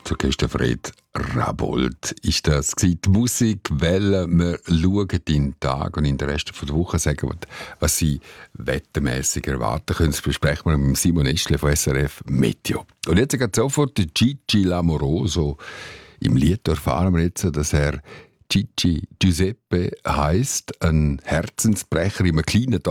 Der Christoph-Red Rabold ist das gewesen. Die Musikwelle. Wir schauen in den Tag und in den Rest der Woche, sagen, was Sie wettermässig erwarten können. Das besprechen wir mit Simon Eschle von SRF Meteo. Und jetzt geht sofort der Gigi Lamoroso. Im Lied erfahren wir jetzt, dass er Gigi Giuseppe heisst, ein Herzensbrecher in einem kleinen